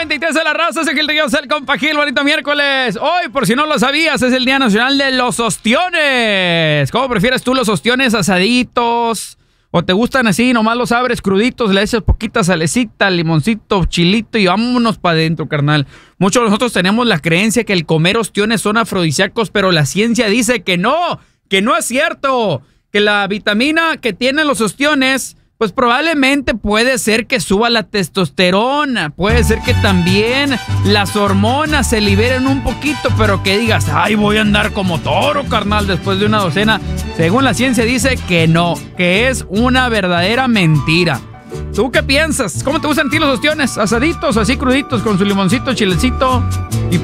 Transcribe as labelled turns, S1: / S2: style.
S1: 93 de la raza, es el río Cel con Pajil, bonito miércoles. Hoy, por si no lo sabías, es el Día Nacional de los Ostiones. ¿Cómo prefieres tú los ostiones, asaditos? ¿O te gustan así, nomás los abres cruditos, le echas poquita salecita, limoncito, chilito y vámonos para adentro, carnal? Muchos de nosotros tenemos la creencia que el comer ostiones son afrodisíacos, pero la ciencia dice que no es cierto. Que la vitamina que tienen los ostiones, pues probablemente puede ser que suba la testosterona, puede ser que también las hormonas se liberen un poquito, pero que digas, ay, voy a andar como toro, carnal, después de una docena. Según la ciencia dice que no, que es una verdadera mentira. ¿Tú qué piensas? ¿Cómo te gustan a ti los ostiones? ¿Asaditos, así cruditos, con su limoncito, chilecito? Y